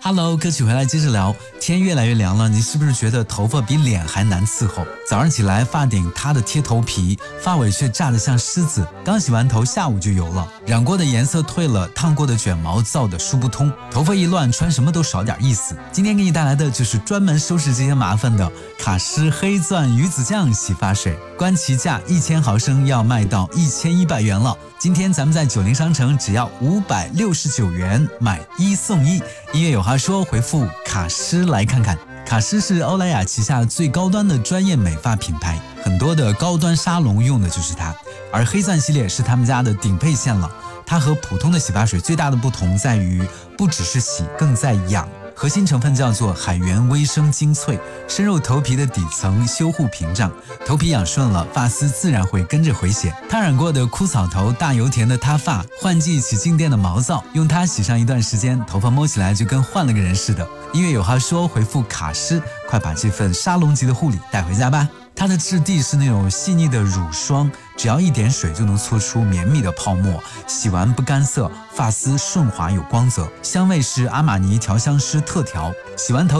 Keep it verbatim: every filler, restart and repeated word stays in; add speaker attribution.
Speaker 1: Hello， 歌曲回来接着聊。天越来越凉了，你是不是觉得头发比脸还难伺候？早上起来发顶塌的贴头皮，发尾却炸得像狮子，刚洗完头下午就油了，染过的颜色褪了，烫过的卷毛燥得梳不通，头发一乱穿什么都少点意思。今天给你带来的就是专门收拾这些麻烦的卡诗黑钻鱼子酱洗发水，官旗价一千毫升要卖到一千一百元了。今天咱们在九零商城只要五百六十九元买一送一。音乐有话说，回复卡诗来看看。卡诗是欧莱雅旗下最高端的专业美发品牌，很多的高端沙龙用的就是它，而黑钻系列是他们家的顶配线了。它和普通的洗发水最大的不同在于，不只是洗，更在养。核心成分叫做海源微生精粹，深入头皮的底层，修护屏障，头皮养顺了，发丝自然会跟着回血。它染过的枯草头，大油田的塌发，换季起静电的毛躁，用它洗上一段时间，头发摸起来就跟换了个人似的。音乐有话说，回复卡诗，快把这份沙龙级的护理带回家吧。它的质地是那种细腻的乳霜，只要一点水就能搓出绵密的泡沫，洗完不干涩，发丝顺滑有光泽。香味是阿玛尼调香师特调，洗完头